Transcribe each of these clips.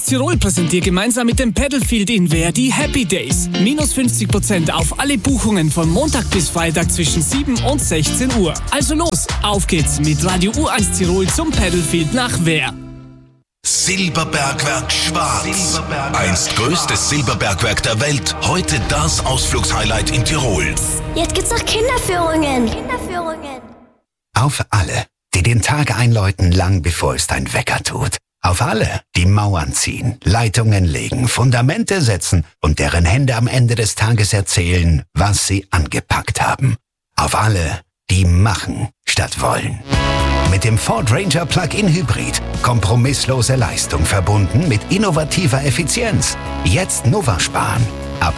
Tirol präsentiert gemeinsam mit dem Paddlefield in Wehr die Happy Days. Minus 50% auf alle Buchungen von Montag bis Freitag zwischen 7 und 16 Uhr. Also los, auf geht's mit Radio U1 Tirol zum Paddlefield nach Wehr. Silberbergwerk Schwarz. Einst größtes Silberbergwerk der Welt, heute das Ausflugshighlight in Tirol. Jetzt gibt's noch Kinderführungen. Auf alle, die den Tag einläuten, lang bevor es dein Wecker tut. Auf alle, die Mauern ziehen, Leitungen legen, Fundamente setzen und deren Hände am Ende des Tages erzählen, was sie angepackt haben. Auf alle, die machen statt wollen. Mit dem Ford Ranger Plug-in Hybrid. Kompromisslose Leistung verbunden mit innovativer Effizienz. Jetzt Nova sparen. Ab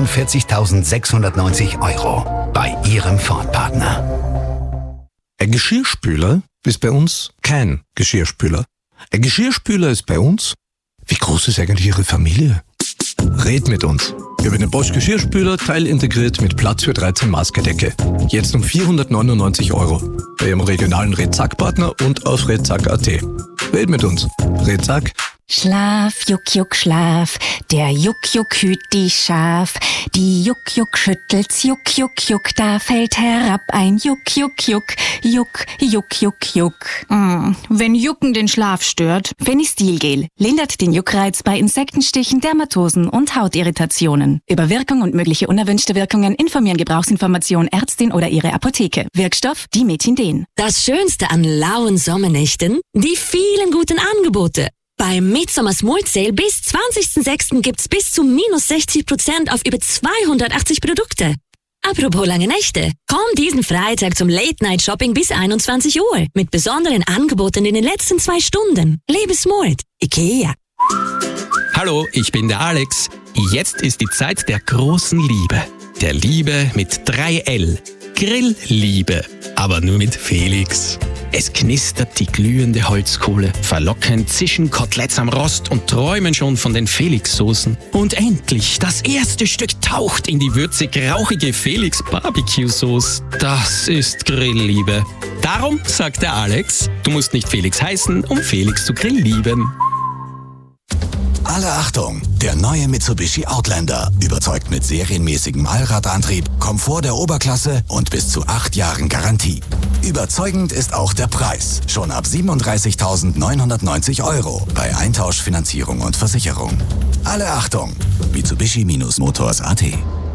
42.690 € bei Ihrem Ford-Partner. Ein Geschirrspüler ist bei uns kein Geschirrspüler. Ein Geschirrspüler ist bei uns... Wie groß ist eigentlich Ihre Familie? Red mit uns. Über den Bosch Geschirrspüler teilintegriert mit Platz für 13 Maßgedecke. Jetzt um 499 € bei Ihrem regionalen Redzack-Partner und auf redzack.at. Red mit uns. Redzack. Schlaf, Juck, Juck, Schlaf. Der Juck, Juck hüt die Schaf. Die Juck, Juck schüttelt's, Juck, Juck, Juck. Da fällt herab ein Juck, Juck, Juck. Juck, Juck, Juck, Juck. Wenn Jucken den Schlaf stört. Fenistilgel lindert den Juckreiz bei Insektenstichen, Dermatosen und Hautirritationen. Über Wirkung und mögliche unerwünschte Wirkungen informieren Gebrauchsinformation Ärztin oder Ihre Apotheke. Wirkstoff Dimetindin. Das Schönste an lauen Sommernächten? Die vielen guten Angebote. Beim Midsummer Smart Sale bis 20.06. gibt's bis zu minus 60% auf über 280 Produkte. Apropos lange Nächte. Komm diesen Freitag zum Late-Night-Shopping bis 21 Uhr mit besonderen Angeboten in den letzten 2 Stunden. Lebe smart. IKEA. Hallo, ich bin der Alex. Jetzt ist die Zeit der großen Liebe. Der Liebe mit 3L. Grillliebe. Aber nur mit Felix. Es knistert die glühende Holzkohle, verlockend zischen Koteletts am Rost und träumen schon von den Felix-Soßen. Und endlich, das erste Stück taucht in die würzig-rauchige Felix-Barbecue-Sauce. Das ist Grillliebe. Darum sagt der Alex, du musst nicht Felix heißen, um Felix zu grilllieben. Alle Achtung! Der neue Mitsubishi Outlander überzeugt mit serienmäßigem Allradantrieb, Komfort der Oberklasse und bis zu 8 Jahren Garantie. Überzeugend ist auch der Preis. Schon ab 37.990 € bei Eintausch, Finanzierung und Versicherung. Alle Achtung! Mitsubishi-Motors.at.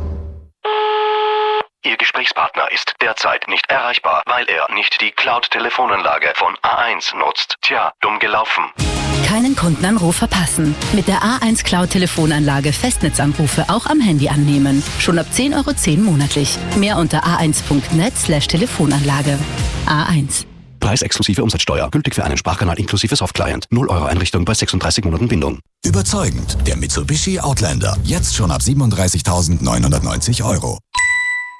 Ihr Gesprächspartner ist derzeit nicht erreichbar, weil er nicht die Cloud-Telefonanlage von A1 nutzt. Tja, dumm gelaufen. Keinen Kundenanruf verpassen. Mit der A1 Cloud Telefonanlage Festnetzanrufe auch am Handy annehmen. Schon ab 10,10 € monatlich. Mehr unter a1.net/Telefonanlage. A1. Preis exklusive Umsatzsteuer. Gültig für einen Sprachkanal inklusive Softclient. 0 € Einrichtung bei 36 Monaten Bindung. Überzeugend. Der Mitsubishi Outlander. Jetzt schon ab 37.990 €.